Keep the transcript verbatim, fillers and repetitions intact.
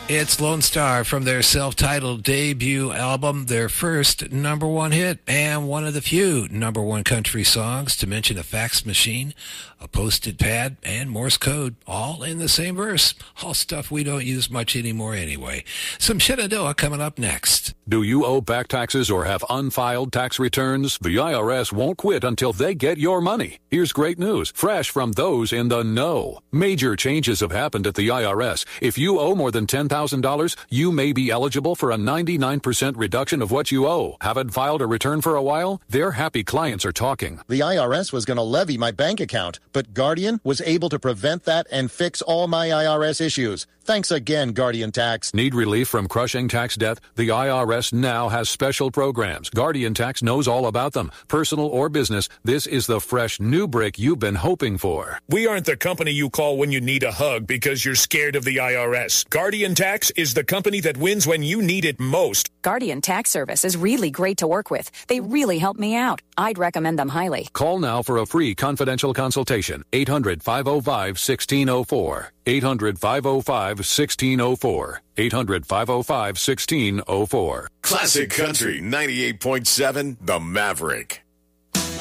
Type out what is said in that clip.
It's Lone Star from their self-titled debut album, their first number one hit, and one of the few number one country songs to mention a fax machine, a post-it pad, and Morse code, all in the same verse. All stuff we don't use much anymore anyway. Some Shenandoah coming up next. Do you owe back taxes or have unfiled tax returns? The I R S won't quit until they get your money. Here's great news, fresh from those in the know. Major changes have happened at the I R S. If you owe more than ten thousand dollars, you may be eligible for a ninety-nine percent reduction of what you owe. Haven't filed a return for a while? Their happy clients are talking. The I R S was going to levy my bank account, but Guardian was able to prevent that and fix all my I R S issues. Thanks again, Guardian Tax. Need relief from crushing tax debt? The I R S now has special programs. Guardian Tax knows all about them. Personal or business, this is the fresh new break you've been hoping for. We aren't the company you call when you need a hug because you're scared of the I R S. Guardian Tax is the company that wins when you need it most. Guardian Tax Service is really great to work with. They really helped me out. I'd recommend them highly. Call now for a free confidential consultation. eight hundred, five oh five, one six oh four. eight hundred, five oh five, one six oh four. eight hundred, five oh five, one six oh four. Classic Country ninety-eight point seven, The Maverick.